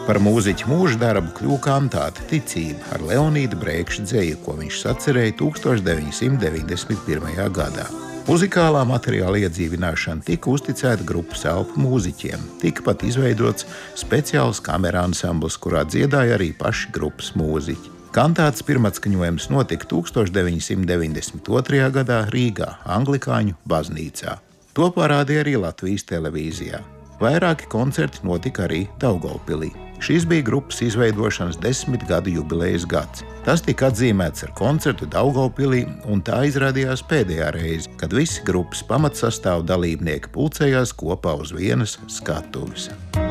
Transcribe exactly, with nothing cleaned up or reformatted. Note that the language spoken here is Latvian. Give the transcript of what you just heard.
Par mūziķa mūža darbu kļuva kantāta Ticība ar Leonīda Brēkša dzeju, ko viņš sacerēja tūkstoš deviņi simti deviņdesmit pirmajā gadā. Muzikālā materiāla iedzīvināšana tika uzticēta grupas elpu mūziķiem. Tika pat izveidots speciāls kamera ansamblis, kurā dziedāja arī paši grupas mūziķi. Kantātas pirmatskaņojums notika tūkstoš deviņi simti deviņdesmit otrajā gadā Rīgā, Anglikāņu baznīcā. To parādīja arī Latvijas televīzijā. Vairāki koncerti notika arī Daugavpilī. Šis bija grupas izveidošanas desmit gadu jubilejas gads. Tas tika atzīmēts ar koncertu Daugavpilī, un tā izrādījās pēdējā reize, kad visi grupas pamatsastāvu dalībnieki pulcējās kopā uz vienas skatuves.